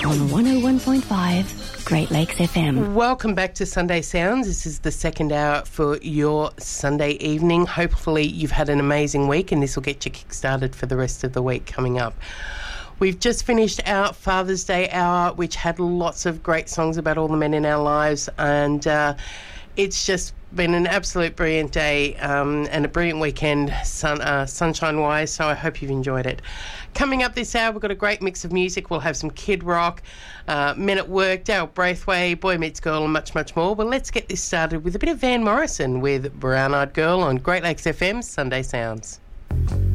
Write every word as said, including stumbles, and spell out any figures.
on one oh one point five Great Lakes F M. Welcome back to Sunday Sounds. This is the second hour for your Sunday evening. Hopefully you've had an amazing week and this will get you kick-started for the rest of the week coming up. We've just finished our Father's Day hour, which had lots of great songs about all the men in our lives, and uh, it's just been an absolute brilliant day um, and a brilliant weekend sun, uh, sunshine-wise, so I hope you've enjoyed it. Coming up this hour, we've got a great mix of music. We'll have some Kid Rock, uh, Men at Work, Dale Braithwaite, Boy Meets Girl, and much, much more. But let's get this started with a bit of Van Morrison with Brown Eyed Girl on Great Lakes F M Sunday Sounds.